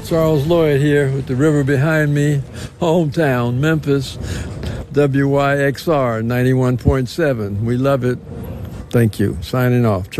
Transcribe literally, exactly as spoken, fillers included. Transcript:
Charles Lloyd here with the river behind me, hometown, Memphis, W Y X R ninety-one point seven. We love it. Thank you. Signing off.